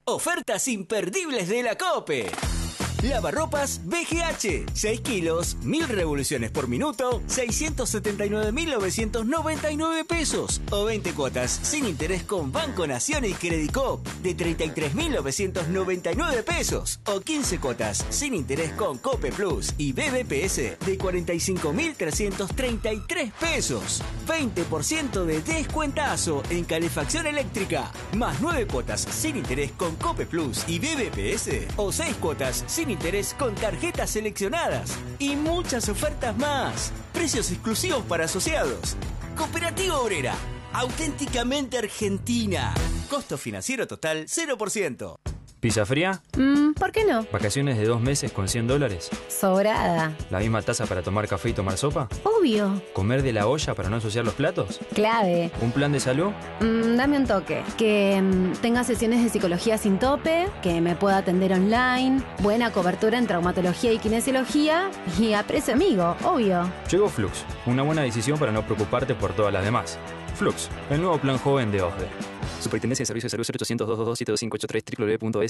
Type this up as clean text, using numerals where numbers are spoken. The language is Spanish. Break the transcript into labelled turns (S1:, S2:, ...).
S1: Ofertas imperdibles de la COPE. Lavarropas BGH, 6 kilos, 1000 revoluciones por minuto, 679.999 pesos. O 20 cuotas sin interés con Banco Nación y Credicop de 33.999 pesos. O 15 cuotas sin interés con Cope Plus y BBPS de 45.333 pesos. 20% de descuentazo en calefacción eléctrica. Más 9 cuotas sin interés con Cope Plus y BBPS. O 6 cuotas sin interés con tarjetas seleccionadas y muchas ofertas más. Precios exclusivos para asociados. Cooperativa Obrera, auténticamente argentina. Costo financiero total 0%.
S2: ¿Pizza fría?
S3: ¿Por qué no?
S2: ¿Vacaciones de 2 meses con $100?
S3: Sobrada.
S2: ¿La misma taza para tomar café y tomar sopa?
S3: Obvio.
S2: ¿Comer de la olla para no ensuciar los platos?
S3: Clave.
S2: ¿Un plan de salud?
S3: Dame un toque. Que tenga sesiones de psicología sin tope, que me pueda atender online, buena cobertura en traumatología y kinesiología y a precio amigo, obvio.
S2: Llegó Flux, una buena decisión para no preocuparte por todas las demás. Flux, el nuevo plan joven de OSDE. Superintendencia de Servicios de Salud 0800 222 7583 www.es